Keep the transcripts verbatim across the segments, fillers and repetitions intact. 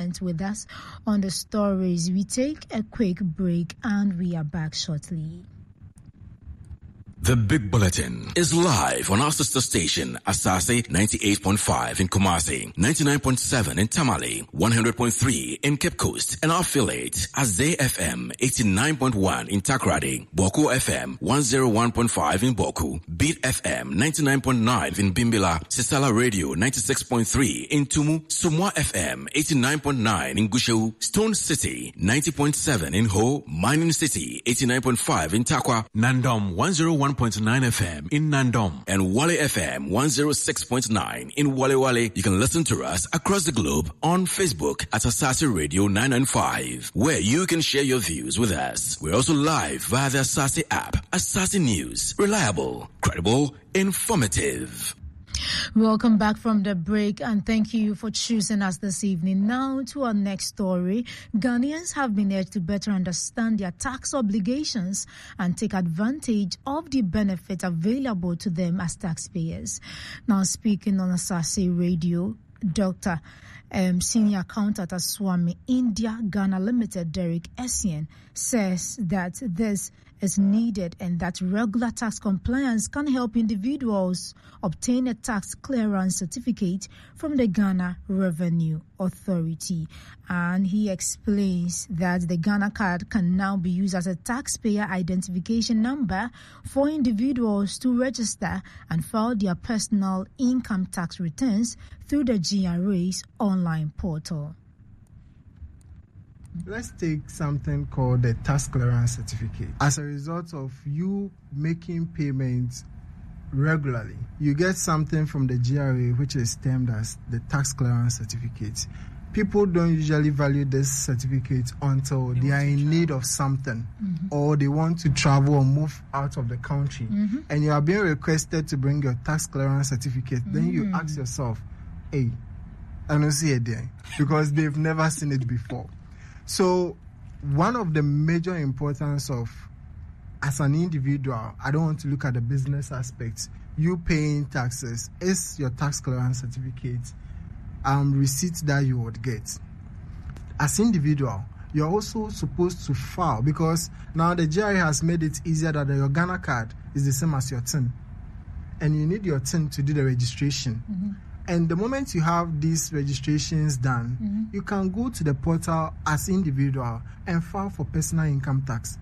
comments with us on the stories. We take a quick break and we are back shortly. The Big Bulletin is live on our sister station, Asase ninety-eight point five in Kumasi, ninety-nine point seven in Tamale, one hundred point three in Cape Coast, and our affiliate, Azay F M eighty-nine point one in Takrady, Boku F M one oh one point five in Boku, Beat F M ninety-nine point nine in Bimbila, Sisala Radio ninety-six point three in Tumu, Sumwa F M eighty-nine point nine in Gushewu, Stone City ninety point seven in Ho, Mining City eighty-nine point five in Takwa, Nandom one oh one point nine F M in Nandom, and Wale F M one oh six point nine in Wale Wale. You can listen to us across the globe on Facebook at Asase Radio nine ninety-five, where you can share your views with us. We're also live via the Asase app. Asase News, reliable, credible, informative. Welcome back from the break, and thank you for choosing us this evening. Now to our next story. Ghanaians have been urged to better understand their tax obligations and take advantage of the benefits available to them as taxpayers. Now speaking on Asase Radio, Doctor Um, Senior Accountant at Swami India Ghana Limited, Derek Essien, says that this is needed and that regular tax compliance can help individuals obtain a tax clearance certificate from the Ghana Revenue Authority. And he explains that the Ghana card can now be used as a taxpayer identification number for individuals to register and file their personal income tax returns through the G R A's online portal. Let's take something called the tax clearance certificate. As a result of you making payments regularly, you get something from the G R A which is termed as the tax clearance certificate. People don't usually value this certificate until they, they are in need of something, mm-hmm. or they want to travel or move out of the country, mm-hmm. and you are being requested to bring your tax clearance certificate. Mm-hmm. Then you ask yourself, hey, I don't see it there, because they've never seen it before. So one of the major importance of, as an individual, I don't want to look at the business aspects, you paying taxes, is your tax clearance certificate, um, receipts that you would get. As individual, you're also supposed to file, because now the G R A has made it easier that your Ghana card is the same as your T I N, and you need your T I N to do the registration. Mm-hmm. And the moment you have these registrations done, mm-hmm. you can go to the portal as individual and file for personal income tax.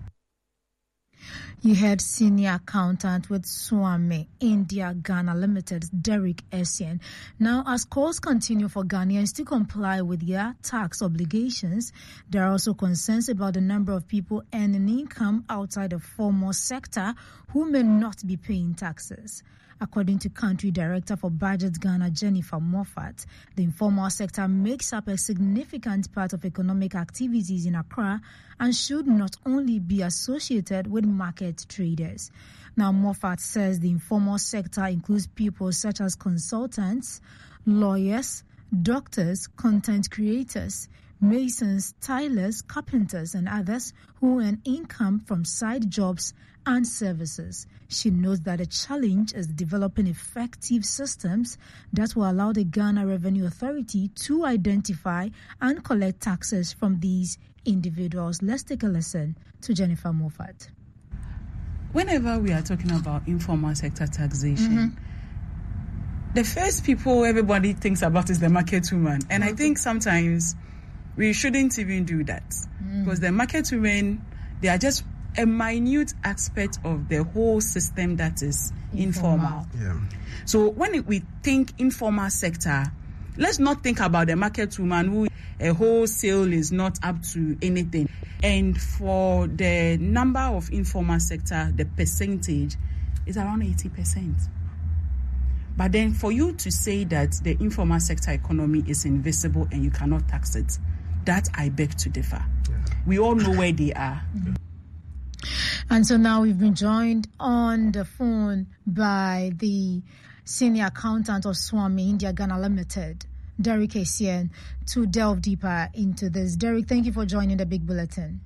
You heard Senior Accountant with Swami India Ghana Limited, Derek Essien. Now, as calls continue for Ghanaians to comply with their tax obligations, there are also concerns about the number of people earning income outside the formal sector who may not be paying taxes. According to Country Director for Budget Ghana, Jennifer Moffat, the informal sector makes up a significant part of economic activities in Accra and should not only be associated with market traders. Now, Moffat says the informal sector includes people such as consultants, lawyers, doctors, content creators, masons, tailors, carpenters, and others who earn income from side jobs and services. She notes that the challenge is developing effective systems that will allow the Ghana Revenue Authority to identify and collect taxes from these individuals. Let's take a listen to Jennifer Moffat. Whenever we are talking about informal sector taxation, mm-hmm. the first people everybody thinks about is the market woman. And okay. I think sometimes we shouldn't even do that. Mm. Because the market women, they are just a minute aspect of the whole system that is informal. informal. Yeah. So when we think informal sector, let's not think about the market woman who a wholesale is not up to anything. And for the number of informal sector, the percentage is around eighty percent. But then for you to say that the informal sector economy is invisible and you cannot tax it, that I beg to differ. Yeah. We all know where they are. Mm-hmm. And so now we've been joined on the phone by the Senior Accountant of Swami India Ghana Limited, Derek Essien, to delve deeper into this. Derek, thank you for joining the Big Bulletin.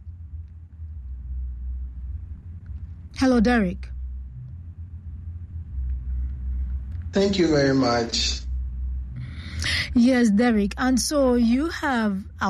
Hello, Derek. Thank you very much. Yes, Derek. And so you have